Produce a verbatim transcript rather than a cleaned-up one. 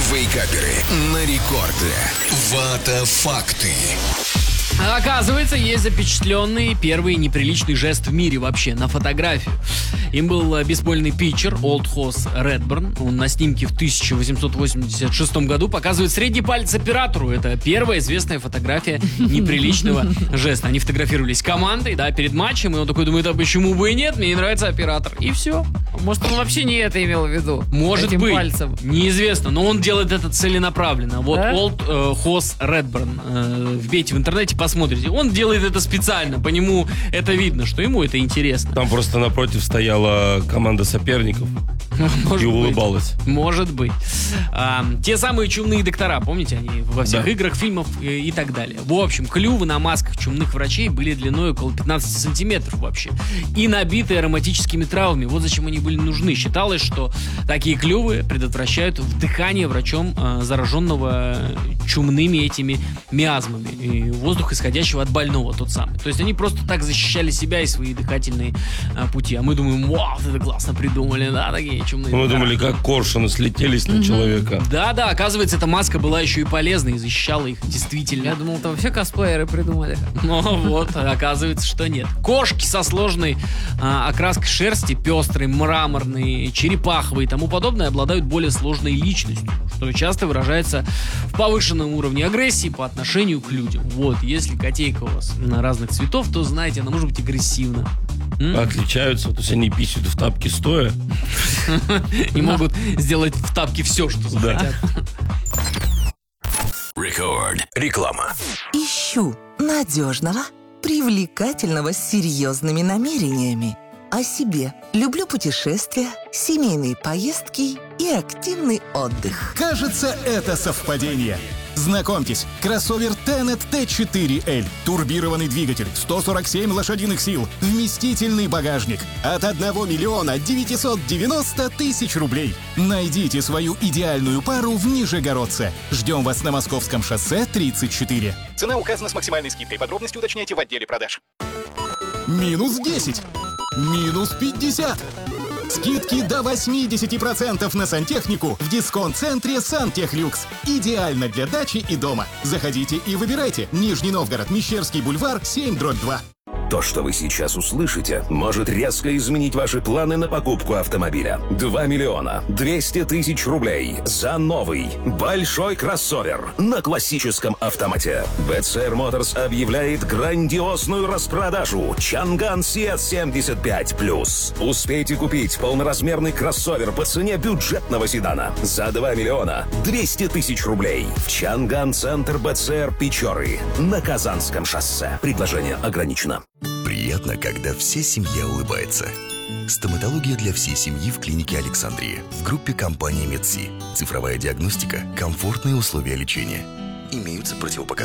Вейкаперы на рекорде. Вата факты. Оказывается, есть запечатленный первый неприличный жест в мире вообще на фотографию. Им был бейсбольный питчер Олд Хоз Редберн. Он на снимке в тысяча восемьсот восемьдесят шестом году показывает средний палец оператору. Это первая известная фотография неприличного жеста. Они фотографировались командой, да, перед матчем, и он такой думает, а почему бы и нет, мне не нравится оператор. И все. Может, он вообще не это имел в виду? Может этим быть, пальцем. Неизвестно, но он делает это целенаправленно. Вот Да? Олд э, Хоз Редберн. Э, вбейте в интернете, посмотрите. Он делает это специально, по нему это видно, что ему это интересно. Там просто напротив стояла команда соперников Может и быть. улыбалась. Может быть. А, те самые чумные доктора, помните, они во всех Да. играх, фильмах и, и так далее. В общем, клювы на масках чумных врачей были длиной около пятнадцать сантиметров вообще. И набиты ароматическими травами. Вот зачем они были нужны. Считалось, что такие клювы предотвращают вдыхание врачом а, зараженного чумными этими миазмами. И воздух, исходящего от больного, тот самый. То есть они просто так защищали себя и свои дыхательные а, пути. А мы думаем, вау, это классно придумали, да, такие чумные Мы доктора. думали, как коршуны слетелись на человека. Да-да, оказывается, эта маска была еще и полезной и защищала их действительно. Я думал, это вообще косплееры придумали. Ну вот, оказывается, что нет. Кошки со сложной а, окраской шерсти, пестрой, мраморной, черепаховой и тому подобное обладают более сложной личностью, что часто выражается в повышенном уровне агрессии по отношению к людям. Вот, если котейка у вас на разных цветов, то знаете, она может быть агрессивна. М? Отличаются, то есть они писают в тапке стоя. И могут сделать в тапке все, что захотят. Рекорд. Реклама. Ищу надежного, привлекательного с серьезными намерениями. О себе. Люблю путешествия, семейные поездки и активный отдых. Кажется, это совпадение. Знакомьтесь, кроссовер Tenet ти четыре эль. Турбированный двигатель, сто сорок семь лошадиных сил, вместительный багажник. От одного миллиона девятьсот девяносто тысяч рублей. Найдите свою идеальную пару в Нижегородце. Ждем вас на Московском шоссе тридцать четыре. Цена указана с максимальной скидкой. Подробности уточняйте в отделе продаж. Минус десять. Минус пятьдесят. Скидки до восемьдесят процентов на сантехнику в дисконт-центре «Сантехлюкс». Идеально для дачи и дома. Заходите и выбирайте. Нижний Новгород, Мещерский бульвар, семь дробь два. То, что вы сейчас услышите, может резко изменить ваши планы на покупку автомобиля. два миллиона двести тысяч рублей за новый большой кроссовер на классическом автомате. би си ар Motors объявляет грандиозную распродажу Чанган си эс семьдесят пять плюс. Успейте купить полноразмерный кроссовер по цене бюджетного седана за два миллиона двести тысяч рублей в Чанган Центр би си ар Печоры на Казанском шоссе. Предложение ограничено. Приятно, когда вся семья улыбается. Стоматология для всей семьи в клинике Александрия. В группе компании Медси. Цифровая диагностика, комфортные условия лечения. Имеются противопоказания.